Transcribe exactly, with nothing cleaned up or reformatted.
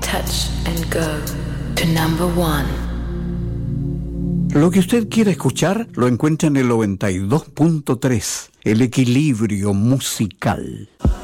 touch and go to number one. Lo que usted quiera escuchar lo encuentra en el noventa y dos punto tres, el equilibrio musical.